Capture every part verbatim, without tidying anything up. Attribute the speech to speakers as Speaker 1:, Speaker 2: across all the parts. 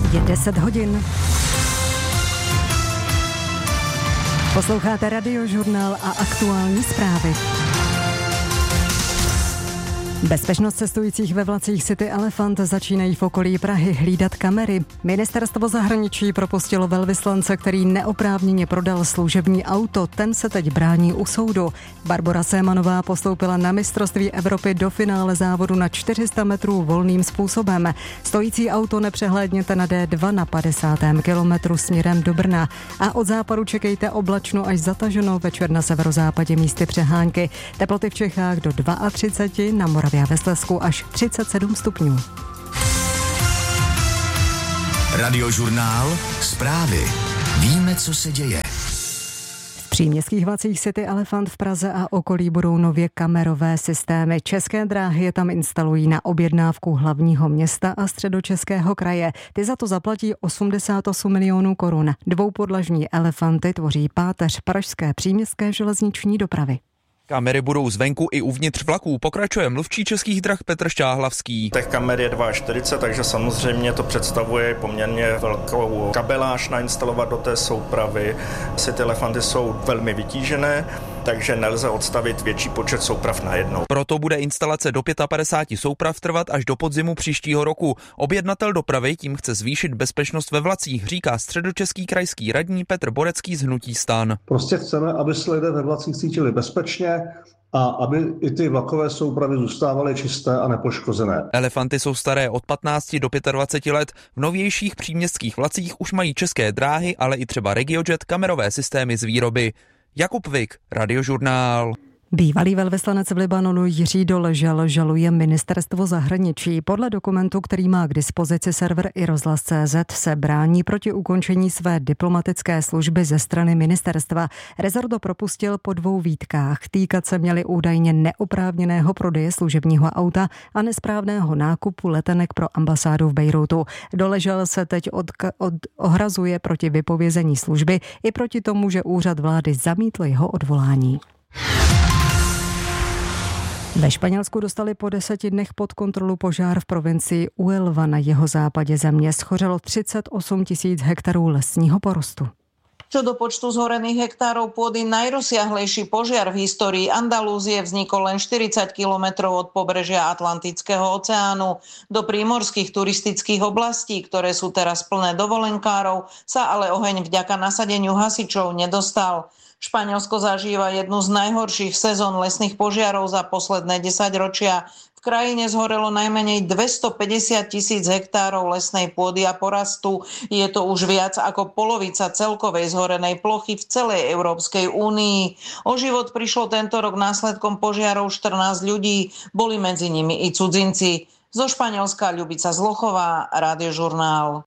Speaker 1: Je deset hodin. Posloucháte Radiožurnál a aktuální zprávy. Bezpečnost cestujících ve vlacích City Elephant začínají v okolí Prahy hlídat kamery. Ministerstvo zahraničí propustilo velvyslance, který neoprávněně prodal služební auto. Ten se teď brání u soudu. Barbora Sémanová postoupila na mistrovství Evropy do finále závodu na čtyři sta metrů volným způsobem. Stojící auto nepřehlédněte na dé dva na padesátém kilometru směrem do Brna. A od západu čekejte oblačno až zataženo, večer na severozápadě místy přehánky. Teploty v Čechách do třicet dva, na Moravě a ve Slezsku až třicet sedm stupňů.
Speaker 2: Radiožurnál, zprávy. Víme, co se děje.
Speaker 1: V příměstských vlacích City Elephant v Praze a okolí budou nově kamerové systémy. České dráhy je tam instalují na objednávku hlavního města a Středočeského kraje. Ty za to zaplatí osmdesát osm milionů korun. Dvoupodlažní elefanty tvoří páteř pražské příměstské železniční dopravy.
Speaker 3: Kamery budou zvenku i uvnitř vlaků, pokračuje mluvčí Českých drah Petr Šťáhlavský.
Speaker 4: Těch kamer je čtyřicet dva, takže samozřejmě to představuje poměrně velkou kabeláž nainstalovat do té soupravy. City Elefanty jsou velmi vytížené, takže nelze odstavit větší počet souprav najednou.
Speaker 3: Proto bude instalace do padesát pět souprav trvat až do podzimu příštího roku. Objednatel dopravy tím chce zvýšit bezpečnost ve vlacích, říká středočeský krajský radní Petr Borecký z hnutí STAN.
Speaker 5: Prostě chceme, aby se lidé ve vlacích cítili bezpečně a aby i ty vlakové soupravy zůstávaly čisté a nepoškozené.
Speaker 3: Elefanty jsou staré od patnácti do dvaceti pěti let. V novějších příměstských vlacích už mají České dráhy, ale i třeba RegioJet kamerové systémy z výroby. Jakub Vik, Radiožurnál.
Speaker 1: Bývalý velvyslanec v Libanonu Jiří Doležal žaluje ministerstvo zahraničí. Podle dokumentu, který má k dispozici server i rozhlas tečka cé zet, se brání proti ukončení své diplomatické služby ze strany ministerstva. Rezort ho propustil po dvou výtkách. Týkat se měli údajně neoprávněného prodeje služebního auta a nesprávného nákupu letenek pro ambasádu v Bejrútu. Doležal se teď od, od, ohrazuje proti vypovězení služby i proti tomu, že úřad vlády zamítl jeho odvolání. Ve Španělsku dostali po deseti dnech pod kontrolu požár v provincii Huelva na jihozápadě země. Schořelo třicet osm tisíc hektarů lesního porostu.
Speaker 6: Čo do počtu zhorených hektárov pôdy, najrozsiahlejší požiar v histórii Andalúzie vznikol len štyridsať kilometrov od pobrežia Atlantického oceánu. Do prímorských turistických oblastí, ktoré sú teraz plné dovolenkárov, sa ale oheň vďaka nasadeniu hasičov nedostal. Španielsko zažíva jednu z najhorších sezón lesných požiarov za posledné desaťročia. V krajine zhorelo najmenej dvestopäťdesiat tisíc hektárov lesnej pôdy a porastu. Je to už viac ako polovica celkovej zhorenej plochy v celej Európskej únii. O život prišlo tento rok následkom požiarov štrnásť ľudí, boli medzi nimi i cudzinci. Zo Španielska Ľubica Zlochová, Radiožurnál.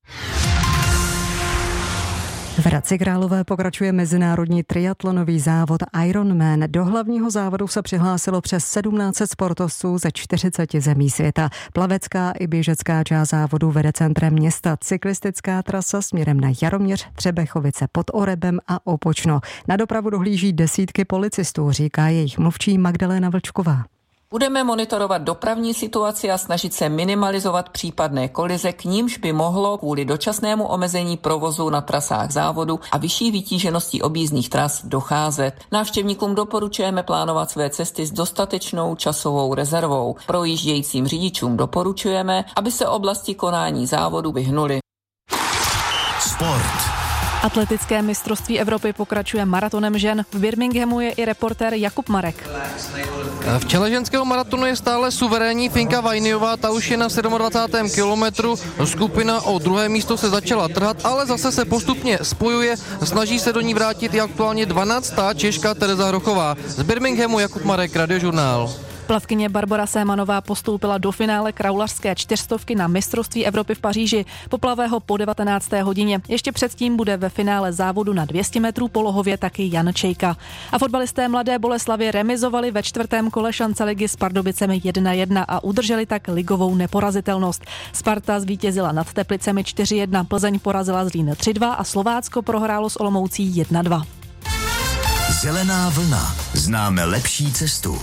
Speaker 1: V Hradci Králové pokračuje mezinárodní triatlonový závod Ironman. Do hlavního závodu se přihlásilo přes sedmnáct set sportovců ze čtyřiceti zemí světa. Plavecká i běžecká část závodu vede centrem města. Cyklistická trasa směrem na Jaroměř, Třebechovice pod Orebem a Opočno. Na dopravu dohlíží desítky policistů, říká jejich mluvčí Magdalena Vlčková.
Speaker 7: Budeme monitorovat dopravní situaci a snažit se minimalizovat případné kolize, k nímž by mohlo kvůli dočasnému omezení provozu na trasách závodu a vyšší vytížeností objízdných tras docházet. Návštěvníkům doporučujeme plánovat své cesty s dostatečnou časovou rezervou. Projíždějícím řidičům doporučujeme, aby se oblasti konání závodu vyhnuli.
Speaker 2: Sport.
Speaker 8: Atletické mistrovství Evropy pokračuje maratonem žen. V Birminghamu je i reportér Jakub Marek.
Speaker 9: V čele ženského maratonu je stále suverénní Finka Vainiová, ta už je na dvacátém sedmém kilometru. Skupina o druhé místo se začala trhat, ale zase se postupně spojuje. Snaží se do ní vrátit i aktuálně dvanáctá Češka Tereza Hrochová. Z Birminghamu Jakub Marek, Radiožurnál.
Speaker 8: Plavkyně Barbora Sémanová postoupila do finále kraulařské čtyřstovky na mistrovství Evropy v Paříži. Poplavé ho po devatenácté hodině. Ještě předtím bude ve finále závodu na dvě stě metrů polohově taky Jan Čejka. A fotbalisté Mladé Boleslavi remizovali ve čtvrtém kole šance ligy s Pardubicemi jedna jedna a udrželi tak ligovou neporazitelnost. Sparta zvítězila nad Teplicemi čtyři jedna, Plzeň porazila Zlín tři dva a Slovácko prohrálo s Olomoucí jedna dva.
Speaker 2: Zelená vlna. Známe lepší cestu.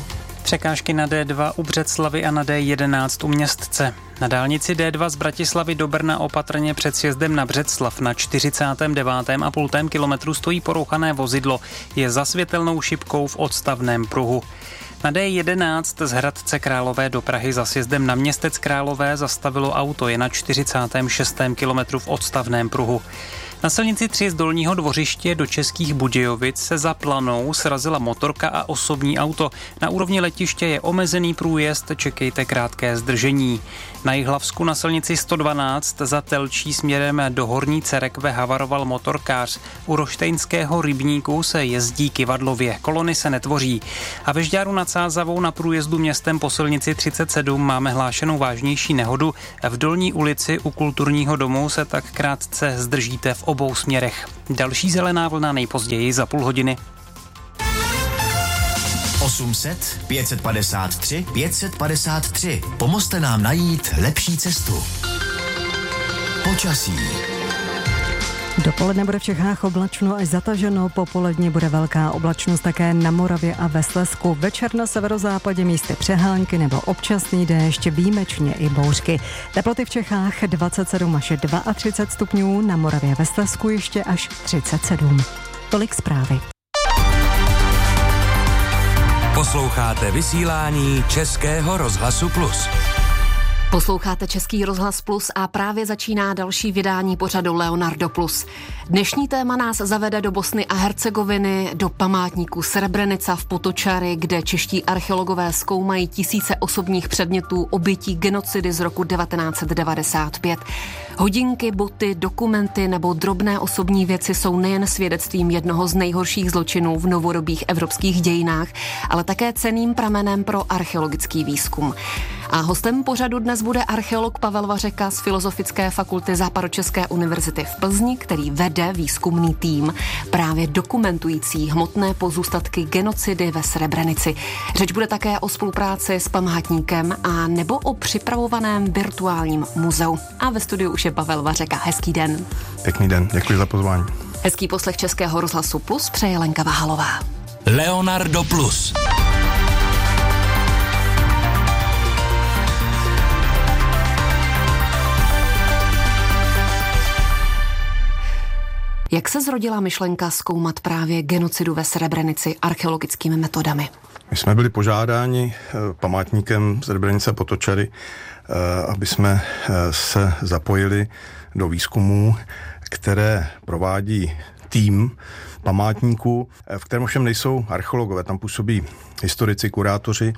Speaker 10: Překážky na D dva u Břeclavi a na D jedenáct u Městce. Na dálnici D dva z Bratislavy do Brna opatrně před sjezdem na Břeclav na čtyřicátém devátém a půl kilometru stojí porouchané vozidlo. Je za světelnou šipkou v odstavném pruhu. Na D jedenáct z Hradce Králové do Prahy za sjezdem na Městec Králové zastavilo auto, je na čtyřicátém šestém kilometru v odstavném pruhu. Na silnici tři z Dolního Dvořiště do Českých Budějovic se za Planou srazila motorka a osobní auto. Na úrovni letiště je omezený průjezd, čekejte krátké zdržení. Na Jihlavsku na silnici sto dvanáct za Telčí směrem do Horní Cerekve havaroval motorkář. U Roštejnského rybníku se jezdí kyvadlově, kolony se netvoří. A ve Žďáru nad Sázavou na průjezdu městem po silnici třicet sedm máme hlášenou vážnější nehodu. V Dolní ulici u Kulturního domu se tak krátce zdržíte v obou směrech. Další zelená vlna nejpozději za půl hodiny.
Speaker 2: osm set, pět set padesát tři, pět set padesát tři. Pomozte nám najít lepší cestu. Počasí.
Speaker 1: Dopoledne bude v Čechách oblačno až zataženo, popoledně bude velká oblačnost také na Moravě a ve Slezsku. Večer na severozápadě místy přehánky nebo občasný déšť, výjimečně i bouřky. Teploty v Čechách dvacet sedm až třicet dva stupňů, na Moravě a ve Slezsku ještě až třicet sedm. Tolik zprávy.
Speaker 11: Posloucháte vysílání Českého rozhlasu Plus.
Speaker 12: Posloucháte Český rozhlas Plus a právě začíná další vydání pořadu Leonardo Plus. Dnešní téma nás zavede do Bosny a Hercegoviny, do památníku Srebrenica v Potočari, kde čeští archeologové zkoumají tisíce osobních předmětů obětí genocidy z roku devatenáct set devadesát pět. Hodinky, boty, dokumenty nebo drobné osobní věci jsou nejen svědectvím jednoho z nejhorších zločinů v novodobých evropských dějinách, ale také cenným pramenem pro archeologický výzkum. A hostem pořadu dnes bude archeolog Pavel Vařeka z Filozofické fakulty Západočeské univerzity v Plzni, který vede výzkumný tým právě dokumentující hmotné pozůstatky genocidy ve Srebrenici. Řeč bude také o spolupráci s památníkem a nebo o připravovaném virtuálním muzeu. A ve studiu už je Pavel Vařeka. Hezký den.
Speaker 13: Pěkný den, děkuji za pozvání.
Speaker 12: Hezký poslech Českého rozhlasu Plus přeje Lenka Vahalová.
Speaker 11: Leonardo Plus.
Speaker 12: Jak se zrodila myšlenka zkoumat právě genocidu ve Srebrenici archeologickými metodami?
Speaker 13: My jsme byli požádáni památníkem Srebrenice Potočary, aby jsme se zapojili do výzkumů, které provádí tým památníků, v kterém ovšem nejsou archeologové, tam působí historici, kurátoři,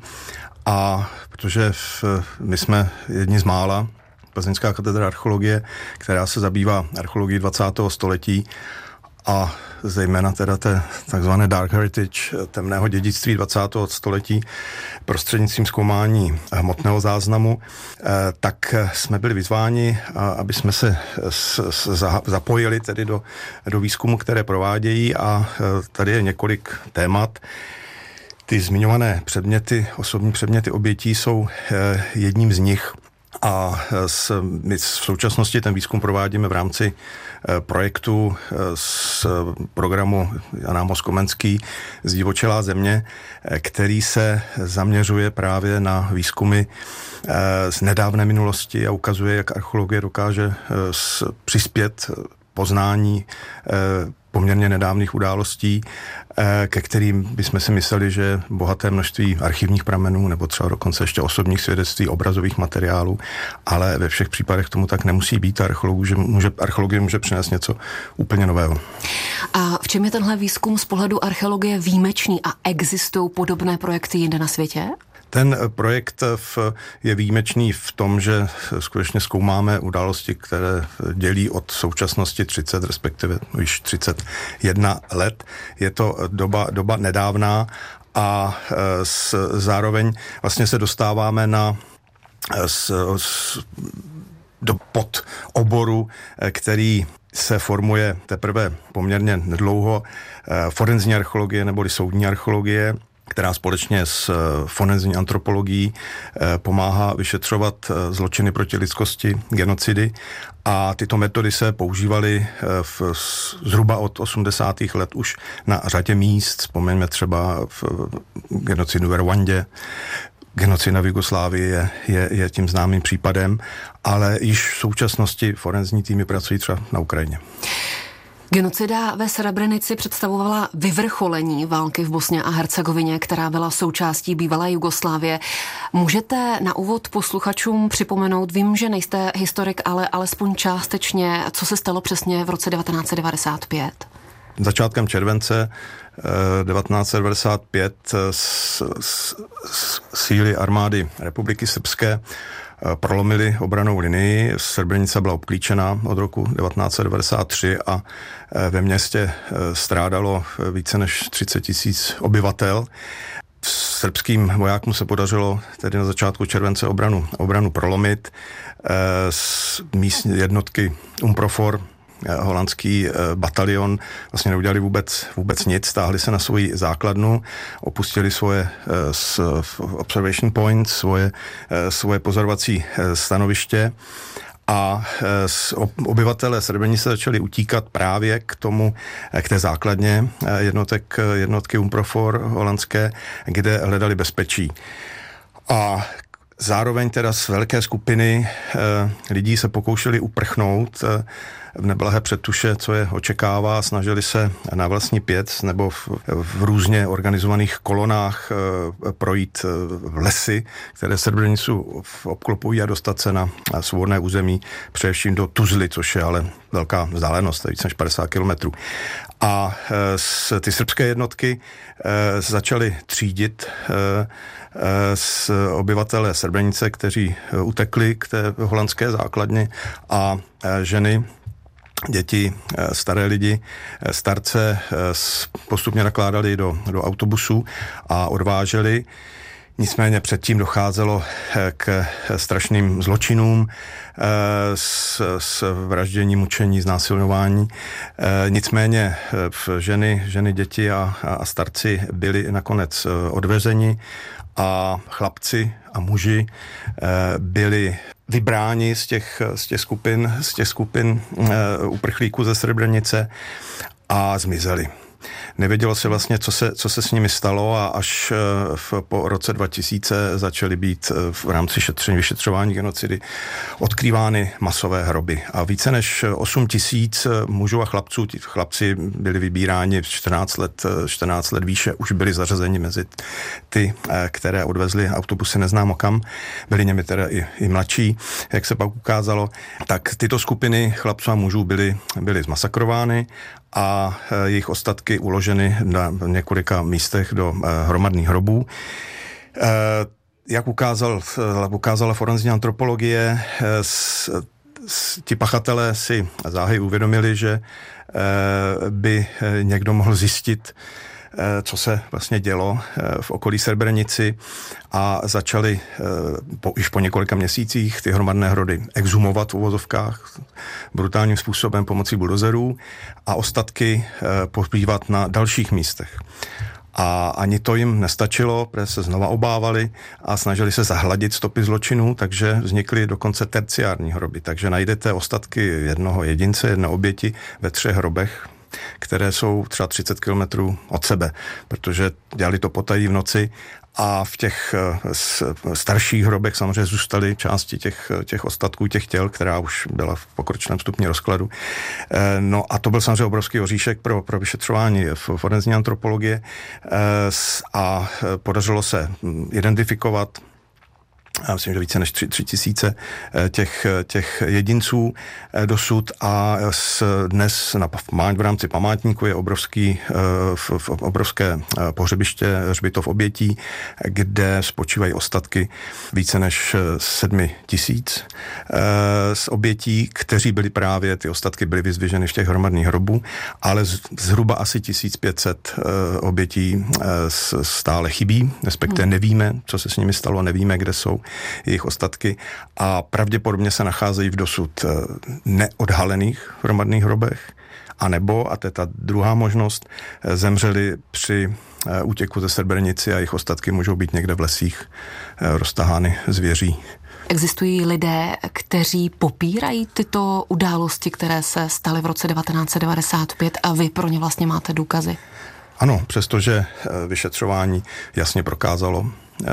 Speaker 13: a protože my jsme jedni z mála, Plzeňská katedra archeologie, která se zabývá archeologií dvacátého století a zejména teda té takzvané dark heritage, temného dědictví dvacátého století prostřednictvím zkoumání hmotného záznamu, tak jsme byli vyzváni, aby jsme se zapojili tedy do, do výzkumu, které provádějí, a tady je několik témat. Ty zmiňované předměty, osobní předměty obětí jsou jedním z nich. A s, my v současnosti ten výzkum provádíme v rámci projektu z programu Jan Amos Komenský Zdivočelá země, který se zaměřuje právě na výzkumy z nedávné minulosti a ukazuje, jak archeologie dokáže přispět poznání poměrně nedávných událostí, ke kterým bychom si mysleli, že bohaté množství archivních pramenů nebo třeba dokonce ještě osobních svědectví, obrazových materiálů, ale ve všech případech tomu tak nemusí být. Archeologie může, archeologie může přinést něco úplně nového.
Speaker 12: A v čem je tenhle výzkum z pohledu archeologie výjimečný a existují podobné projekty jinde na světě?
Speaker 13: Ten projekt je výjimečný v tom, že skutečně zkoumáme události, které dělí od současnosti třicet, respektive již třicet jedna let. Je to doba, doba nedávná a s, zároveň vlastně se dostáváme na s, s, do pod oboru, který se formuje teprve poměrně nedlouho, forenzní archeologie neboli soudní archeologie, která společně s forenzní antropologií pomáhá vyšetřovat zločiny proti lidskosti, genocidy. A tyto metody se používaly v, zhruba od osmdesátých let už na řadě míst. Vzpomeňme třeba v genocidu v Rwandě. Genocida v Jugoslávii je, je, je tím známým případem, ale již v současnosti forenzní týmy pracují třeba na Ukrajině.
Speaker 12: Genocida ve Srebrenici představovala vyvrcholení války v Bosně a Hercegovině, která byla součástí bývalé Jugoslávie. Můžete na úvod posluchačům připomenout, vím, že nejste historik, ale alespoň částečně, co se stalo přesně v roce devatenáct set devadesát pět?
Speaker 13: Začátkem července devatenáct set devadesát pět s, s, s, síly armády Republiky Srbské prolomili obranou linii. Srebrenica byla obklíčena od roku devatenáct set devadesát tři a ve městě strádalo více než třicet tisíc obyvatel. Srbským vojákům se podařilo tedy na začátku července obranu, obranu prolomit. Z místní jednotky Umprofor, holandský batalion, vlastně neudělali vůbec, vůbec nic, stáhli se na svoji základnu, opustili svoje observation points, svoje, svoje pozorovací stanoviště a obyvatelé Srebrenice začali utíkat právě k tomu, k té základně jednotek, jednotky Umprofor holandské, kde hledali bezpečí. A zároveň teda z velké skupiny lidí se pokoušeli uprchnout v neblahé předtuše, co je očekává, snažili se na vlastní pěc nebo v, v různě organizovaných kolonách projít v lesy, které Srebrenicu obklopují a dostat se na svobodné území, především do Tuzly, což je ale velká vzdálenost, víc než padesát kilometrů. A s, ty srbské jednotky začaly třídit s obyvatele Srebrenice, kteří utekli k té holandské základně a ženy, děti, staré lidi, starce postupně nakládali do, do autobusů a odváželi. Nicméně předtím docházelo k strašným zločinům, s, s vraždění, mučení, znásilňování. Nicméně ženy, ženy děti a, a starci byli nakonec odvezeni a chlapci a muži byli vybráni z těch, z těch skupin, z těch skupin uprchlíků ze Srebrenice a zmizeli. Nevědělo se vlastně, co se, co se s nimi stalo a až v, po roce dva tisíce začaly být v rámci šetření, vyšetřování genocidy odkrývány masové hroby. A více než osm tisíc mužů a chlapců, ti chlapci byli vybíráni v čtrnáct let, čtrnáct let výše, už byli zařazeni mezi ty, které odvezli autobusy neznámo kam, byli němi teda i, i mladší, jak se pak ukázalo, tak tyto skupiny chlapců a mužů byly, byly zmasakrovány a jejich ostatky uloženy na několika místech do hromadných hrobů. Jak ukázal, ukázala forenzní antropologie, s, s, ti pachatelé si záhy uvědomili, že by někdo mohl zjistit, co se vlastně dělo v okolí Srebrenici a začali po, již po několika měsících ty hromadné hrody exhumovat v uvozovkách brutálním způsobem pomocí buldozerů a ostatky pohřbívat na dalších místech. A ani to jim nestačilo, protože se znova obávali a snažili se zahladit stopy zločinů, takže vznikly dokonce terciární hroby. Takže najdete ostatky jednoho jedince, jedné oběti ve třech hrobech, které jsou třeba třicet kilometrů od sebe, protože dělali to potají v noci a v těch starších hrobech samozřejmě zůstaly části těch, těch ostatků, těch těl, která už byla v pokročilém stupni rozkladu. No a to byl samozřejmě obrovský oříšek pro, pro vyšetřování forenzní antropologie a podařilo se identifikovat, já myslím, že více než tři, tři tisíce těch, těch jedinců dosud a dnes na, v rámci památníku je obrovský, obrovské pohřebiště hřbitov obětí, kde spočívají ostatky více než sedmi tisíc z obětí, kteří byli právě, ty ostatky byly vyzdviženy v těch hromadných hrobů, ale zhruba asi tisíc pět set obětí stále chybí, respektive nevíme, co se s nimi stalo, nevíme, kde jsou jejich ostatky a pravděpodobně se nacházejí v dosud neodhalených hromadných hrobech, anebo, a to je ta druhá možnost, zemřeli při útěku ze Srebrenici a jejich ostatky můžou být někde v lesích roztahány zvěří.
Speaker 12: Existují lidé, kteří popírají tyto události, které se staly v roce devatenáct set devadesát pět a vy pro ně vlastně máte důkazy?
Speaker 13: Ano, přestože vyšetřování jasně prokázalo,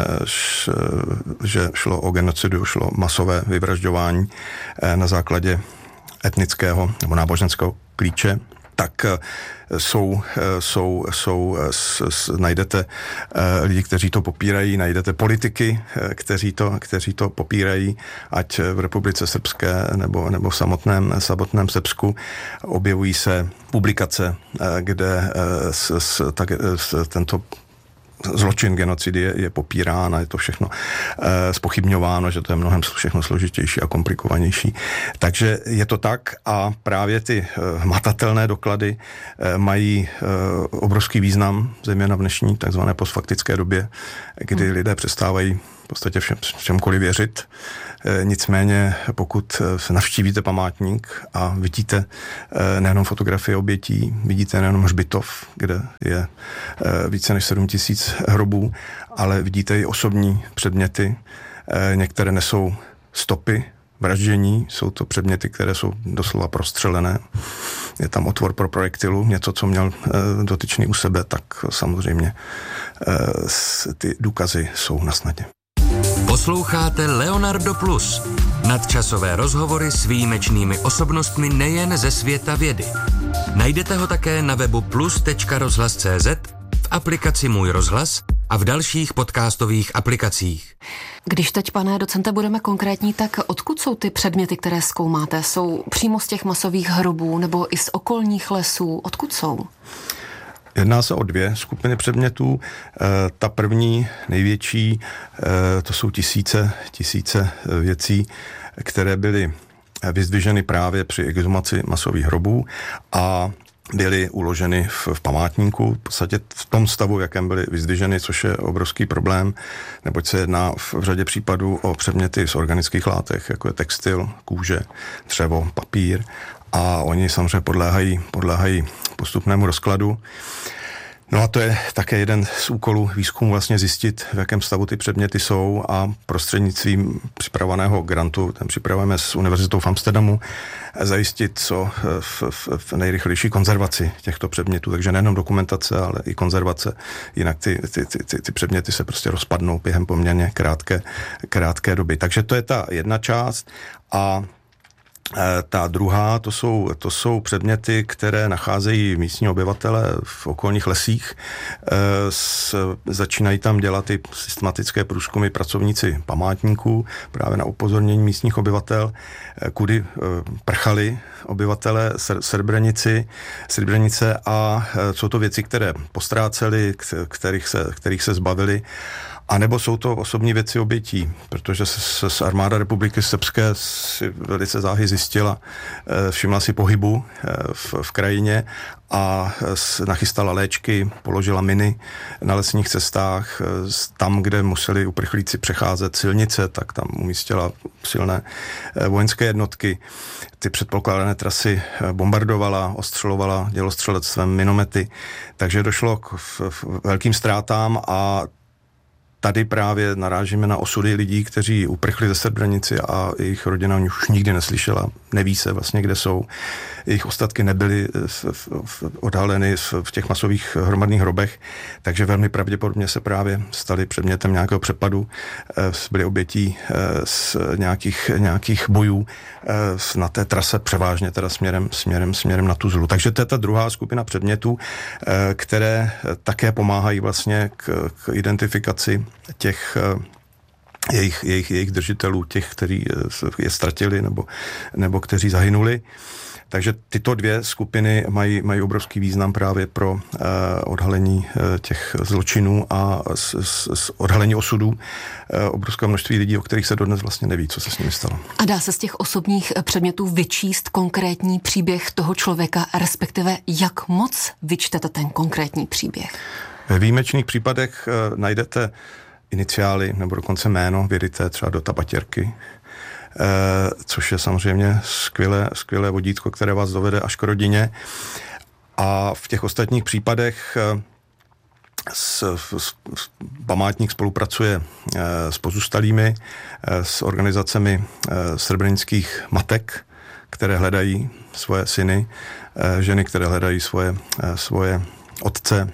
Speaker 13: že šlo o genocidu, šlo masové vyvražďování na základě etnického nebo náboženského klíče, tak jsou, jsou, jsou s, s, najdete lidi, kteří to popírají, najdete politiky, kteří to, kteří to popírají, ať v Republice Srbské nebo, nebo v samotném, samotném Srbsku. Objevují se publikace, kde s, s, tak, s, tento zločin genocidy je, je popírán a je to všechno e, zpochybňováno, že to je mnohem všechno složitější a komplikovanější. Takže je to tak a právě ty e, hmatatelné doklady e, mají e, obrovský význam, zejména v dnešní takzvané postfaktické době, kdy hmm. lidé přestávají v podstatě všem, všemkoliv věřit. E, nicméně, pokud se navštívíte památník a vidíte e, nejenom fotografie obětí, vidíte nejenom hřbitov, kde je e, více než sedm tisíc hrobů, ale vidíte i osobní předměty. E, některé nesou stopy vraždění, jsou to předměty, které jsou doslova prostřelené. Je tam otvor pro projektilu, něco, co měl e, dotyčný u sebe, tak samozřejmě e, ty důkazy jsou na snadě.
Speaker 11: Posloucháte Leonardo Plus. Nadčasové rozhovory s výjimečnými osobnostmi nejen ze světa vědy. Najdete ho také na webu plus tečka rozhlas tečka cé zet, v aplikaci Můj rozhlas a v dalších podcastových aplikacích.
Speaker 12: Když teď, pane docente, budeme konkrétní, tak odkud jsou ty předměty, které zkoumáte? Jsou přímo z těch masových hrobů nebo i z okolních lesů? Odkud jsou?
Speaker 13: Jedná se o dvě skupiny předmětů. E, ta první, největší, e, to jsou tisíce, tisíce věcí, které byly vyzdviženy právě při exhumaci masových hrobů a byly uloženy v, v památníku, v podstatě v tom stavu, v jakém byly vyzdviženy, což je obrovský problém, neboť se jedná v, v řadě případů o předměty z organických látek, jako je textil, kůže, dřevo, papír, a oni samozřejmě podléhají, podléhají postupnému rozkladu. No a to je také jeden z úkolů výzkumu vlastně zjistit, v jakém stavu ty předměty jsou a prostřednictvím připravovaného grantu, ten připravujeme s Univerzitou v Amsterdamu, zajistit co v, v, v nejrychlejší konzervaci těchto předmětů. Takže nejenom dokumentace, ale i konzervace. Jinak ty, ty, ty, ty, ty předměty se prostě rozpadnou během poměrně krátké, krátké doby. Takže to je ta jedna část a ta druhá, to jsou, to jsou předměty, které nacházejí místní obyvatele v okolních lesích. S, začínají tam dělat i systematické průzkumy pracovníci památníků právě na upozornění místních obyvatel, kudy prchali obyvatele Srebrenici, Srebrenice a jsou to věci, které postráceli, kterých se, kterých se zbavili. A nebo jsou to osobní věci obětí, protože se, se armáda Republiky Srbské si velice záhy zjistila, všimla si pohybu v, v krajině a nachystala léčky, položila miny na lesních cestách. Tam, kde museli uprchlíci přecházet silnice, tak tam umístila silné vojenské jednotky. Ty předpokládané trasy bombardovala, ostřelovala dělostřelectvem minomety, takže došlo k velkým ztrátám a tady právě narážíme na osudy lidí, kteří uprchli ze Srebrenici a jejich rodina už nikdy neslyšela, neví se vlastně, kde jsou. Jejich ostatky nebyly v, v, v, odhaleny v, v těch masových hromadných hrobech, takže velmi pravděpodobně se právě staly předmětem nějakého přepadu, byly obětí z nějakých, nějakých bojů na té trase převážně teda směrem, směrem, směrem na Tuzlu. Takže to je ta druhá skupina předmětů, které také pomáhají vlastně k, k identifikaci těch jejich, jejich, jejich držitelů, těch, kteří je ztratili nebo, nebo kteří zahynuli. Takže tyto dvě skupiny mají, mají obrovský význam právě pro uh, odhalení uh, těch zločinů a s, s, s odhalení osudů uh, obrovského množství lidí, o kterých se dodnes vlastně neví, co se s nimi stalo.
Speaker 12: A dá se z těch osobních předmětů vyčíst konkrétní příběh toho člověka, respektive jak moc vyčtete ten konkrétní příběh?
Speaker 13: Ve výjimečných případech uh, najdete iniciály nebo dokonce jméno, vědíte třeba do tabatěrky, Eh, což je samozřejmě skvělé, skvělé vodítko, které vás dovede až k rodině. A v těch ostatních případech S, s, památník spolupracuje s pozůstalými, s organizacemi srebrenických matek, které hledají svoje syny, ženy, které hledají svoje, svoje otce,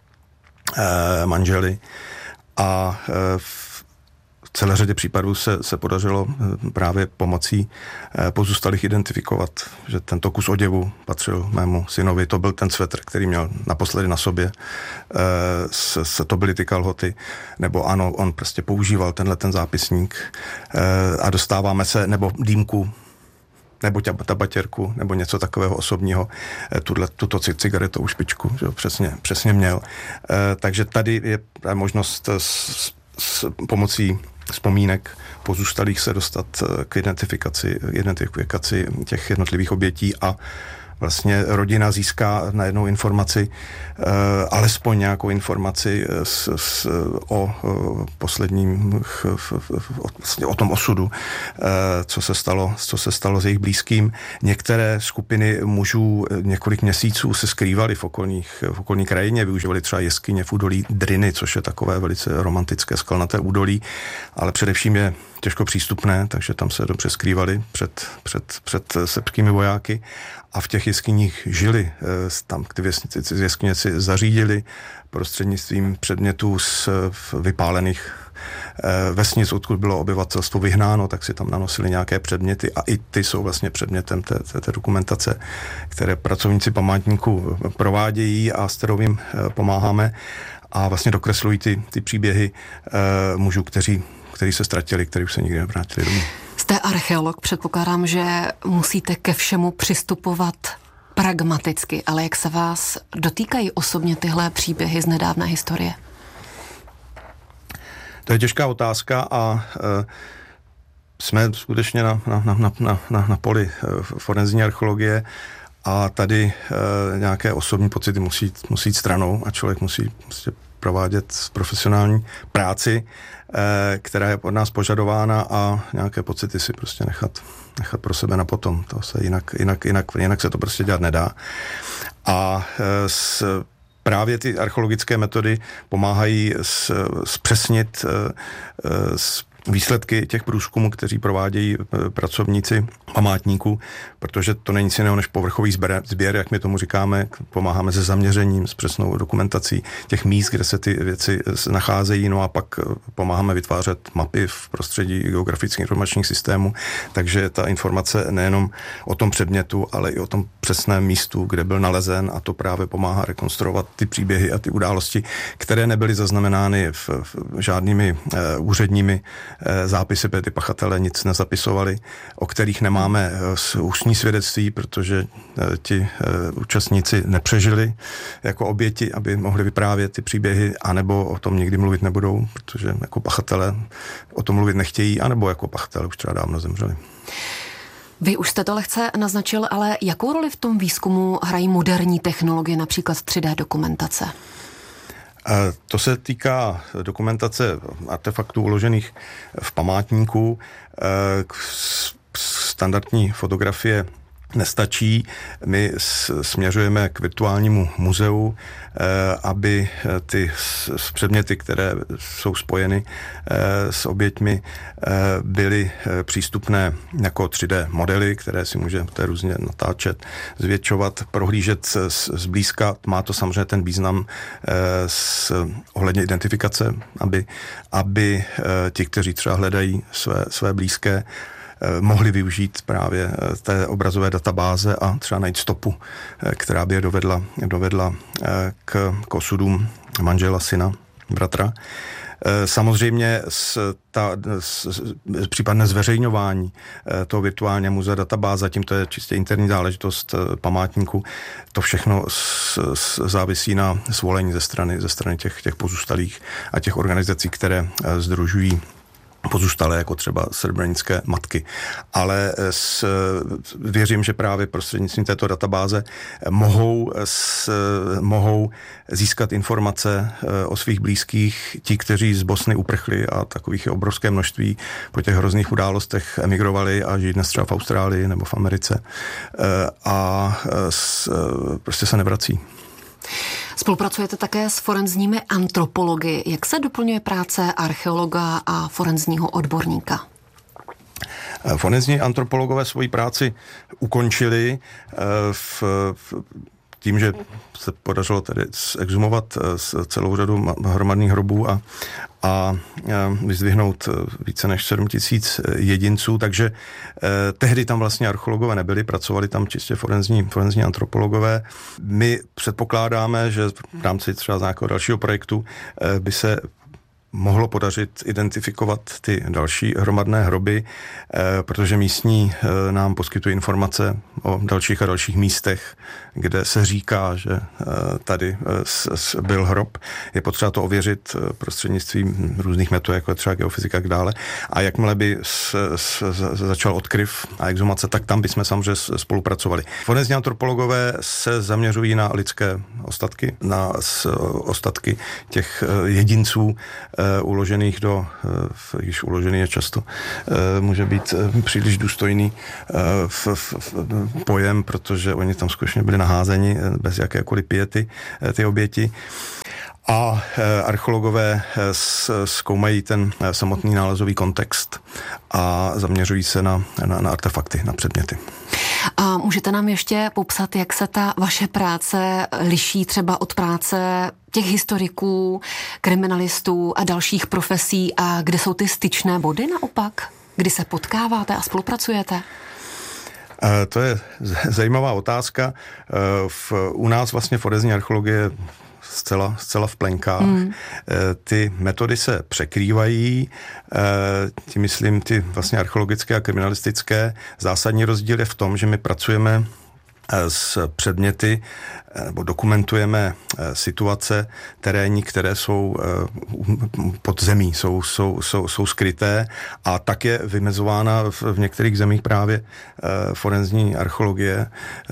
Speaker 13: manžely. A v celé řadě případů se, se podařilo právě pomocí pozůstalých identifikovat, že tento kus oděvu patřil mému synovi. To byl ten svetr, který měl naposledy na sobě. Se, se to byly ty kalhoty. Nebo ano, on prostě používal tenhle ten zápisník. A dostáváme se, nebo dýmku, nebo tabatěrku, nebo něco takového osobního, tuto, tuto cigaretovou špičku, že přesně, přesně měl. Takže tady je možnost s, s pomocí vzpomínek pozůstalých se dostat k identifikaci, identifikaci těch jednotlivých obětí a vlastně rodina získá najednou informaci, uh, alespoň nějakou informaci s, s, o uh, posledním, o, vlastně o tom osudu, uh, co se stalo, co se stalo s jejich blízkým. Některé skupiny mužů několik měsíců se skrývaly v, okolních, v okolní krajině, využívali třeba jeskyně v údolí Driny, což je takové velice romantické skalnaté údolí, ale především je těžko přístupné, takže tam se dobře skrývali před, před, před srbskými vojáky a v těch jeskyních žili. Tam ty jeskyně si zařídili prostřednictvím předmětů z vypálených vesnic, odkud bylo obyvatelstvo vyhnáno, tak si tam nanosili nějaké předměty a i ty jsou vlastně předmětem té, té, té dokumentace, které pracovníci památníku provádějí a s kterou jim pomáháme a vlastně dokreslují ty, ty příběhy mužů, kteří který se ztratili, který už se nikdy nevrátili domů.
Speaker 12: Jste archeolog, předpokládám, že musíte ke všemu přistupovat pragmaticky, ale jak se vás dotýkají osobně tyhle příběhy z nedávné historie?
Speaker 13: To je těžká otázka a e, jsme skutečně na, na, na, na, na, na poli forenzní archeologie a tady e, nějaké osobní pocity musí, musí jít stranou a člověk musí prostě provádět profesionální práci, která je od nás požadována a nějaké pocity si prostě nechat, nechat pro sebe na potom. To se jinak, jinak, jinak, jinak se to prostě dělat nedá. A s, právě ty archeologické metody pomáhají s, zpřesnit s výsledky těch průzkumů, kteří provádějí pracovníci památníků, protože to není nic jiného než povrchový sběr, sběr, jak my tomu říkáme, pomáháme se zaměřením, s přesnou dokumentací těch míst, kde se ty věci nacházejí, no a pak pomáháme vytvářet mapy v prostředí geografických informačních systémů, takže ta informace nejenom o tom předmětu, ale i o tom přesném místu, kde byl nalezen a to právě pomáhá rekonstruovat ty příběhy a ty události, které nebyly zaznamenány v, v žádnými eh, úředními zápisy, protože ty pachatele nic nezapisovali, o kterých nemáme ústní svědectví, protože ti účastníci nepřežili jako oběti, aby mohli vyprávět ty příběhy, anebo o tom nikdy mluvit nebudou, protože jako pachatele o tom mluvit nechtějí, anebo jako pachatele už třeba dávno zemřeli.
Speaker 12: Vy už jste to lehce naznačil, ale jakou roli v tom výzkumu hrají moderní technologie, například tři dé dokumentace?
Speaker 13: To se týká dokumentace artefaktů uložených v památníku. Standardní fotografie nestačí. My směřujeme k virtuálnímu muzeu, aby ty předměty, které jsou spojeny s oběťmi, byly přístupné jako tři dé modely, které si můžete různě natáčet, zvětšovat, prohlížet zblízka. Má to samozřejmě ten význam s ohledně identifikace, aby, aby ti, kteří třeba hledají své, své blízké, mohli využít právě té obrazové databáze a třeba najít stopu, která by je dovedla, dovedla k, k osudům manžela, syna, bratra. Samozřejmě s, ta, s, případné zveřejňování toho virtuálně muzea databáze, tím to je čistě interní záležitost památníku, to všechno s, s, závisí na svolení ze strany, ze strany těch, těch pozůstalých a těch organizací, které sdružují pozůstalé, jako třeba srebrenické matky. Ale s, věřím, že právě prostřednictvím této databáze mohou, s, mohou získat informace o svých blízkých, ti, kteří z Bosny uprchli a takových je obrovské množství po těch hrozných událostech emigrovali a žijí dnes třeba v Austrálii nebo v Americe a s, prostě se nevrací.
Speaker 12: Spolupracujete také s forenzními antropology. Jak se doplňuje práce archeologa a forenzního odborníka?
Speaker 13: Forenzní antropologové svoji práci ukončili v, v tím, že se podařilo tedy exhumovat celou řadu hromadných hrobů a, a vyzdvihnout více než sedm tisíc jedinců, takže eh, tehdy tam vlastně archeologové nebyli, pracovali tam čistě forenzní, forenzní antropologové. My předpokládáme, že v rámci třeba nějakého dalšího projektu eh, by se mohlo podařit identifikovat ty další hromadné hroby, eh, protože místní eh, nám poskytují informace o dalších a dalších místech, kde se říká, že eh, tady eh, s, s byl hrob. Je potřeba to ověřit eh, prostřednictvím různých metod, jako je třeba geofyzika a tak dále. A jakmile by s, s, začal odkryv a exhumace, tak tam bychom samozřejmě spolupracovali. Forenzní antropologové se zaměřují na lidské ostatky, na s, ostatky těch eh, jedinců, uložených do, již uložený je často, může být příliš důstojný v, v, v pojem, protože oni tam skutečně byli naházeni bez jakékoliv piety, ty oběti. A archeologové zkoumají ten samotný nálezový kontext a zaměřují se na, na, na artefakty, na předměty.
Speaker 12: A můžete nám ještě popsat, jak se ta vaše práce liší třeba od práce těch historiků, kriminalistů a dalších profesí a kde jsou ty styčné body naopak? Kdy se potkáváte a spolupracujete?
Speaker 13: To je zajímavá otázka. V, u nás vlastně forenzní archeologie zcela, zcela v plenkách. Hmm. Ty metody se překrývají, tím myslím ty vlastně archeologické a kriminalistické. Zásadní rozdíl je v tom, že my pracujeme s předměty nebo dokumentujeme situace terénní, které jsou pod zemí, jsou, jsou, jsou, jsou skryté a tak je vymezována v některých zemích právě forenzní archeologie.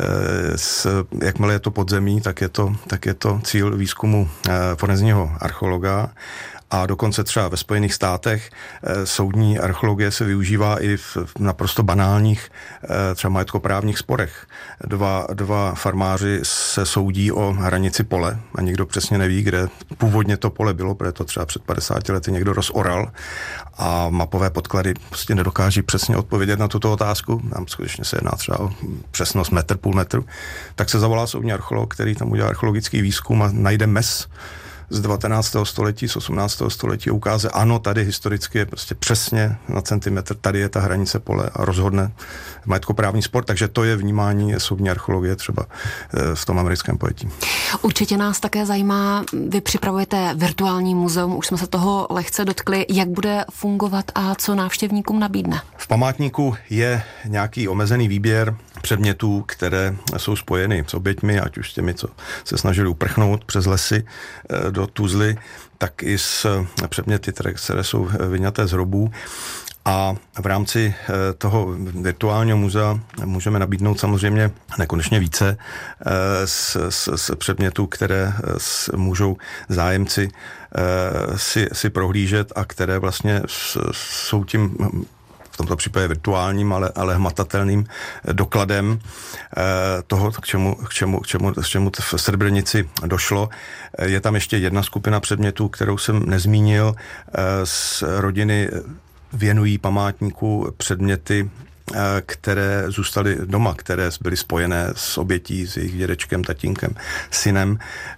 Speaker 13: Jakmile je to pod zemí, tak je to, tak je to cíl výzkumu forenzního archeologa. A dokonce třeba ve Spojených státech e, soudní archeologie se využívá i v, v naprosto banálních e, třeba majetkoprávních sporech. Dva, dva farmáři se soudí o hranici pole a nikdo přesně neví, kde původně to pole bylo, protože to třeba před padesáti lety někdo rozoral a mapové podklady prostě nedokáží přesně odpovědět na tuto otázku. Tam skutečně se jedná třeba o přesnost metr, půl metru. Tak se zavolá soudní archeolog, který tam udělá archeologický výzkum a najde mes z devatenáctého století, z osmnáctého století ukáže, ano, tady historicky je prostě přesně na centimetr, tady je ta hranice pole a rozhodne majetkoprávní spor, takže to je vnímání soudní archeologie třeba v tom americkém pojetí.
Speaker 12: Určitě nás také zajímá, vy připravujete virtuální muzeum, už jsme se toho lehce dotkli, jak bude fungovat a co návštěvníkům nabídne?
Speaker 13: V památníku je nějaký omezený výběr předmětů, které jsou spojeny s oběťmi, ať už s těmi, co se snažili uprchnout přes lesy do Tuzly, tak i s předměty, které jsou vyňaté z hrobů. A v rámci toho virtuálního muzea můžeme nabídnout samozřejmě nekonečně více z, z, z předmětů, které můžou zájemci si, si prohlížet a které vlastně jsou tím v tomto případě virtuálním, ale, ale hmatatelným dokladem eh, toho, k čemu, k čemu, k čemu, k čemu v Srebrenici došlo. Je tam ještě jedna skupina předmětů, kterou jsem nezmínil. Eh, z rodiny věnují památníku předměty, které zůstaly doma, které byly spojené s obětí, s jejich dědečkem, tatínkem, synem,